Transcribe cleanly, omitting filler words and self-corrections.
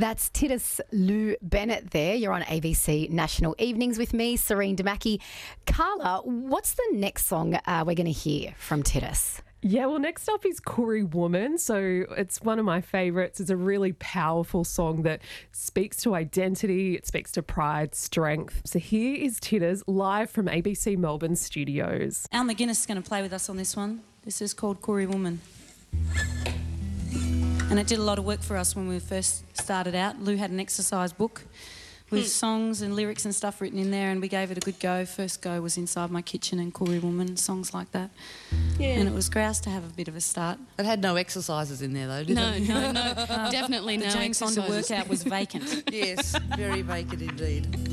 That's Titus Lou Bennett there. You're on ABC National Evenings with me, Serene Damaki. Carla, what's the next song we're going to hear from Titus? Yeah, well, next up is Koori Woman. So it's one of my favourites. It's a really powerful song that speaks to identity. It speaks to pride, strength. So here is Titus live from ABC Melbourne studios. Al McGuinness is going to play with us on this one. This is called Koori Woman. And it did a lot of work for us when we first started out. Lou had an exercise book with songs and lyrics and stuff written in there, and we gave it a good go. First go was Inside My Kitchen and Koori Woman, songs like that. Yeah. And it was grouse to have a bit of a start. It had no exercises in there though, did it? No, definitely no James exercises. Fonda workout was vacant. Yes, very vacant indeed.